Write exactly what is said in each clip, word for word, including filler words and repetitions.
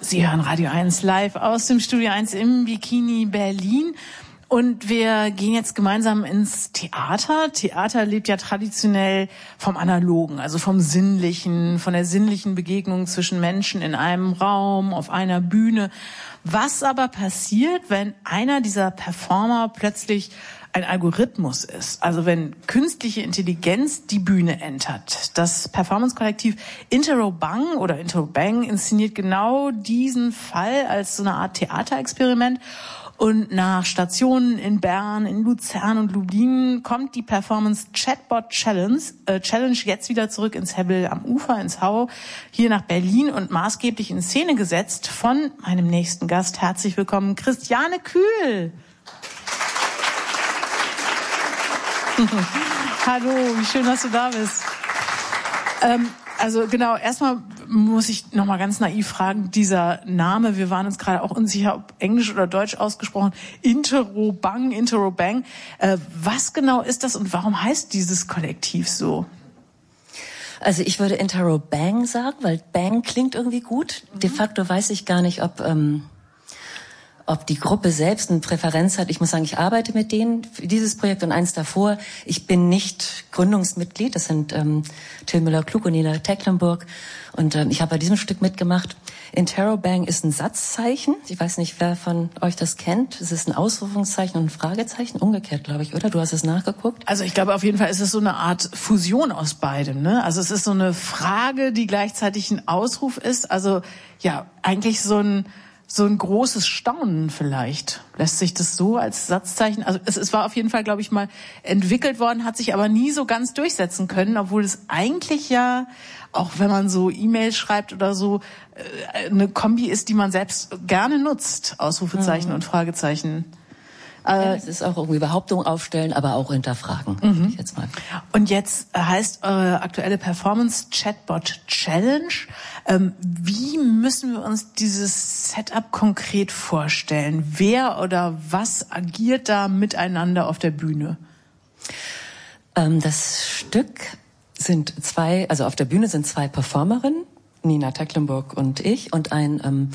Sie hören Radio eins live aus dem Studio eins im Bikini Berlin. Und wir gehen jetzt gemeinsam ins Theater. Theater lebt ja traditionell vom Analogen, also vom Sinnlichen, von der sinnlichen Begegnung zwischen Menschen in einem Raum, auf einer Bühne. Was aber passiert, wenn einer dieser Performer plötzlich ein Algorithmus ist, also wenn künstliche Intelligenz die Bühne entert? Das Performance-Kollektiv Interrobang oder Interrobang inszeniert genau diesen Fall als so eine Art Theaterexperiment. Und nach Stationen in Bern, in Luzern und Lublin kommt die Performance Chatbot Challenge, äh, Challenge jetzt wieder zurück ins Hebbel am Ufer, ins Hau, hier nach Berlin und maßgeblich in Szene gesetzt von meinem nächsten Gast. Herzlich willkommen, Christiane Kühl. Hallo, wie schön, dass du da bist. Ähm, also genau, erstmal muss ich noch mal ganz naiv fragen, dieser Name, wir waren uns gerade auch unsicher, ob Englisch oder Deutsch ausgesprochen, Interrobang, Interrobang. Äh, was genau ist das und warum heißt dieses Kollektiv so? Also ich würde Interrobang sagen, weil Bang klingt irgendwie gut. Mhm. De facto weiß ich gar nicht, ob... Ähm ob die Gruppe selbst eine Präferenz hat. Ich muss sagen, ich arbeite mit denen für dieses Projekt und eins davor. Ich bin nicht Gründungsmitglied. Das sind ähm, Till Müller-Klug und Nina Tecklenburg. Und ähm, ich habe bei diesem Stück mitgemacht. Interrobang ist ein Satzzeichen. Ich weiß nicht, wer von euch das kennt. Es ist ein Ausrufungszeichen und ein Fragezeichen. Umgekehrt, glaube ich, oder? Du hast es nachgeguckt? Also ich glaube, auf jeden Fall ist es so eine Art Fusion aus beidem, ne? Also es ist so eine Frage, die gleichzeitig ein Ausruf ist. Also ja, eigentlich so ein So ein großes Staunen vielleicht. Lässt sich das so als Satzzeichen... Also es, es war auf jeden Fall, glaube ich, mal entwickelt worden, hat sich aber nie so ganz durchsetzen können, obwohl es eigentlich ja, auch wenn man so E-Mails schreibt oder so, eine Kombi ist, die man selbst gerne nutzt. Ausrufezeichen mhm. und Fragezeichen. Ja, es ist auch irgendwie Behauptungen aufstellen, aber auch hinterfragen. Mhm. Ich jetzt mal. Und jetzt heißt eure aktuelle Performance Chatbot Challenge. Ähm, wie müssen wir uns dieses Setup konkret vorstellen? Wer oder was agiert da miteinander auf der Bühne? Ähm, das Stück sind zwei, also auf der Bühne sind zwei Performerinnen, Nina Tecklenburg und ich, und ein, ähm,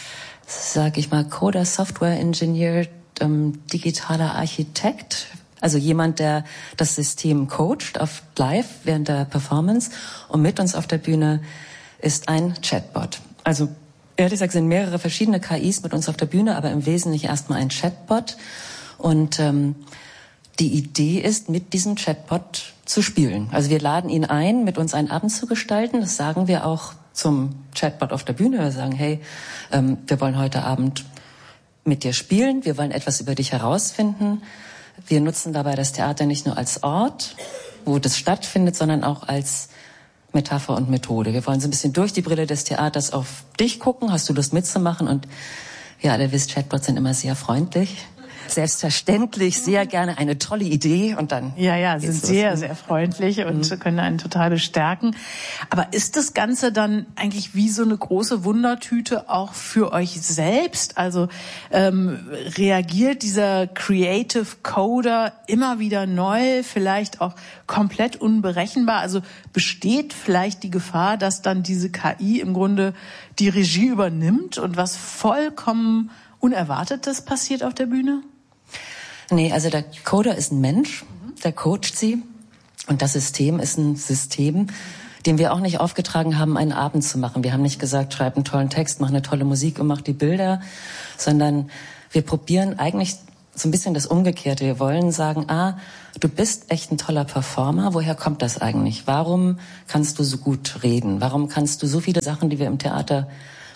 sag ich mal, Coder, Software Engineer, Ähm, digitaler Architekt, also jemand, der das System coacht auf live während der Performance, und mit uns auf der Bühne ist ein Chatbot. Also ehrlich gesagt sind mehrere verschiedene K Is mit uns auf der Bühne, aber im Wesentlichen erstmal ein Chatbot. Und ähm, die Idee ist, mit diesem Chatbot zu spielen. Also wir laden ihn ein, mit uns einen Abend zu gestalten. Das sagen wir auch zum Chatbot auf der Bühne. Wir sagen, hey, ähm, wir wollen heute Abend mit dir spielen, wir wollen etwas über dich herausfinden. Wir nutzen dabei das Theater nicht nur als Ort, wo das stattfindet, sondern auch als Metapher und Methode. Wir wollen so ein bisschen durch die Brille des Theaters auf dich gucken. Hast du Lust mitzumachen? Und ja, ihr wisst, Chatbots sind immer sehr freundlich. Selbstverständlich, sehr gerne eine tolle Idee und dann... Ja, ja, sind sehr, los. sehr freundlich und mhm. können einen total bestärken. Aber ist das Ganze dann eigentlich wie so eine große Wundertüte auch für euch selbst? Also ähm, reagiert dieser Creative Coder immer wieder neu, vielleicht auch komplett unberechenbar? Also besteht vielleicht die Gefahr, dass dann diese K I im Grunde die Regie übernimmt und was vollkommen Unerwartetes passiert auf der Bühne? Nee, also der Coder ist ein Mensch, der coacht sie. Und das System ist ein System, dem wir auch nicht aufgetragen haben, einen Abend zu machen. Wir haben nicht gesagt, schreib einen tollen Text, mach eine tolle Musik und mach die Bilder, sondern wir probieren eigentlich so ein bisschen das Umgekehrte. Wir wollen sagen, ah, du bist echt ein toller Performer. Woher kommt das eigentlich? Warum kannst du so gut reden? Warum kannst du so viele Sachen, die wir im Theater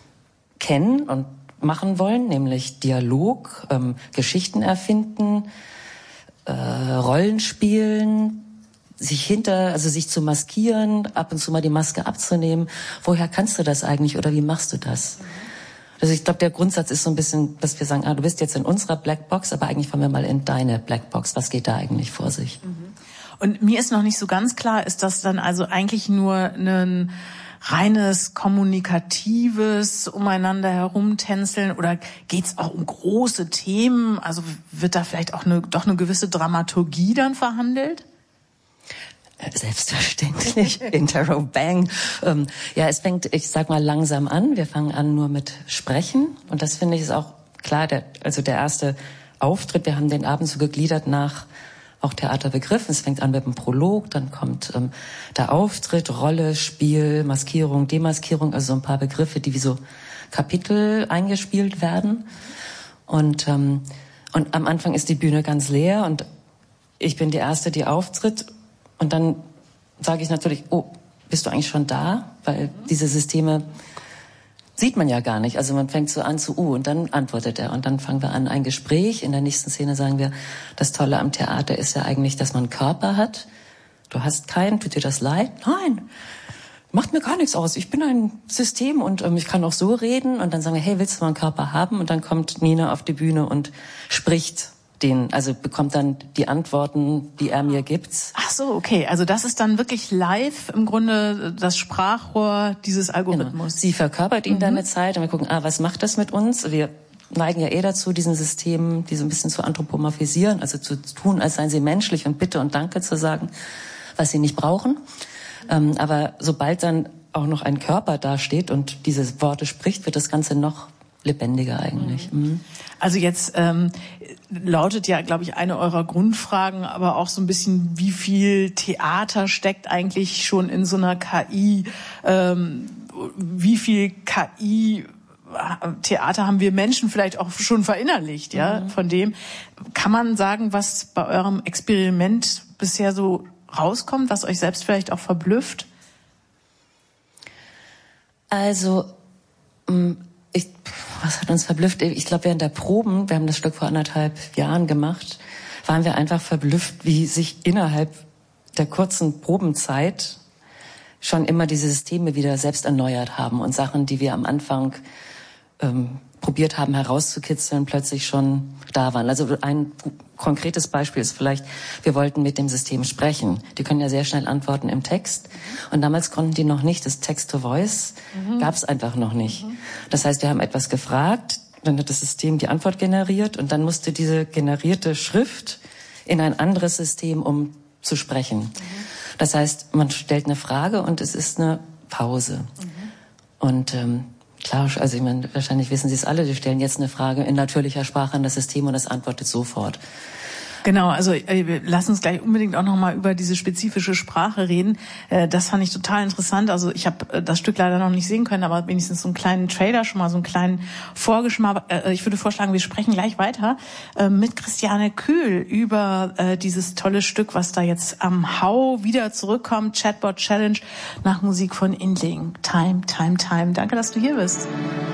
kennen und machen wollen, nämlich Dialog, ähm, Geschichten erfinden, äh, Rollen spielen, sich hinter, also sich zu maskieren, ab und zu mal die Maske abzunehmen. Woher kannst du das eigentlich oder wie machst du das? Also ich glaube, der Grundsatz ist so ein bisschen, dass wir sagen, ah, du bist jetzt in unserer Blackbox, aber eigentlich fahren wir mal in deine Blackbox. Was geht da eigentlich vor sich? Und mir ist noch nicht so ganz klar, ist das dann also eigentlich nur ein reines kommunikatives umeinander herumtänzeln oder geht's auch um große Themen? Also wird da vielleicht auch eine, doch eine gewisse Dramaturgie dann verhandelt? Selbstverständlich. Intro, bang. Ähm, ja, es fängt, ich sag mal, langsam an. Wir fangen an nur mit Sprechen. Und das finde ich ist auch klar, der, also der erste Auftritt. Wir haben den Abend so gegliedert nach auch Theaterbegriffen. Es fängt an mit dem Prolog, dann kommt ähm, der Auftritt, Rolle, Spiel, Maskierung, Demaskierung, also so ein paar Begriffe, die wie so Kapitel eingespielt werden. Und, ähm, und am Anfang ist die Bühne ganz leer und ich bin die Erste, die auftritt. Und dann sage ich natürlich, oh, bist du eigentlich schon da? Weil diese Systeme sieht man ja gar nicht. Also man fängt so an zu, uh, und dann antwortet er. Und dann fangen wir an ein Gespräch. In der nächsten Szene sagen wir, das Tolle am Theater ist ja eigentlich, dass man einen Körper hat. Du hast keinen, tut dir das leid? Nein, macht mir gar nichts aus. Ich bin ein System und ähm, ich kann auch so reden. Und dann sagen wir, hey, willst du mal einen Körper haben? Und dann kommt Nina auf die Bühne und spricht den, also bekommt dann die Antworten, die er mir gibt. Ach so, okay. Also das ist dann wirklich live im Grunde das Sprachrohr dieses Algorithmus. Genau. Sie verkörpert ihn mhm. dann eine Zeit und wir gucken, ah, was macht das mit uns? Wir neigen ja eh dazu, diesen Systemen, die so ein bisschen zu anthropomorphisieren, also zu tun, als seien sie menschlich und Bitte und Danke zu sagen, was sie nicht brauchen. Ähm, aber sobald dann auch noch ein Körper dasteht und diese Worte spricht, wird das Ganze noch lebendiger eigentlich. Mhm. Also jetzt ähm, lautet ja, glaube ich, eine eurer Grundfragen, aber auch so ein bisschen, wie viel Theater steckt eigentlich schon in so einer K I? Ähm, wie viel K I Theater haben wir Menschen vielleicht auch schon verinnerlicht, ja? Mhm. Von dem kann man sagen, was bei eurem Experiment bisher so rauskommt, was euch selbst vielleicht auch verblüfft? Also ich, was hat uns verblüfft? Ich glaube, während der Proben, wir haben das Stück vor anderthalb Jahren gemacht, waren wir einfach verblüfft, wie sich innerhalb der kurzen Probenzeit schon immer diese Systeme wieder selbst erneuert haben und Sachen, die wir am Anfang ähm, probiert haben herauszukitzeln, plötzlich schon da waren. Also ein konkretes Beispiel ist vielleicht, wir wollten mit dem System sprechen. Die können ja sehr schnell antworten im Text. Und damals konnten die noch nicht. Das Text-to-Voice mhm. gab es einfach noch nicht. Mhm. Das heißt, wir haben etwas gefragt, dann hat das System die Antwort generiert und dann musste diese generierte Schrift in ein anderes System, um zu sprechen. Mhm. Das heißt, man stellt eine Frage und es ist eine Pause. Mhm. Und ähm, klar, also ich meine, wahrscheinlich wissen Sie es alle, die stellen jetzt eine Frage in natürlicher Sprache an das System und das antwortet sofort. Genau, also äh, lass uns gleich unbedingt auch nochmal über diese spezifische Sprache reden. Äh, das fand ich total interessant. Also ich habe äh, das Stück leider noch nicht sehen können, aber wenigstens so einen kleinen Trailer, schon mal so einen kleinen Vorgeschmack. Äh, ich würde vorschlagen, wir sprechen gleich weiter äh, mit Christiane Kühl über äh, dieses tolle Stück, was da jetzt am Hau wieder zurückkommt. Chatbot Challenge nach Musik von Indling. Time, Time, Time. Danke, dass du hier bist.